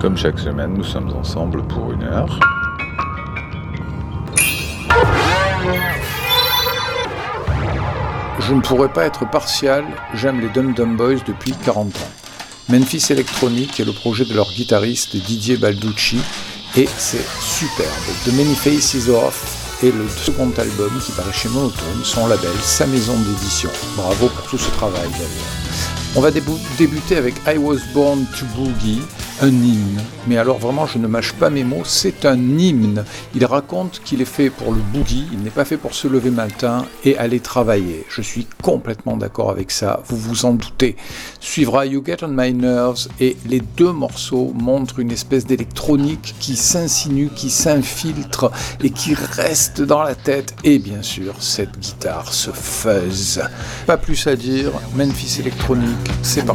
Comme chaque semaine, nous sommes ensemble pour 1 heure. Je ne pourrais pas être partial, j'aime les Dum Dum Boys depuis 40 ans. Memphis Electronic est le projet de leur guitariste Didier Balducci et c'est superbe. The Many Faces Off est le second album qui paraît chez Monotone, son label, sa maison d'édition. Bravo pour tout ce travail d'ailleurs. On va débuter avec I Was Born to Boogie, un hymne. Mais alors vraiment, je ne mâche pas mes mots, c'est un hymne. Il raconte qu'il est fait pour le boogie, il n'est pas fait pour se lever matin et aller travailler. Je suis complètement d'accord avec ça, vous vous en doutez. Suivra You Get On My Nerves et les deux morceaux montrent une espèce d'électronique qui s'insinue, qui s'infiltre et qui reste dans la tête. Et bien sûr, cette guitare, ce fuzz. Pas plus à dire, Memphis Electronic, c'est parti.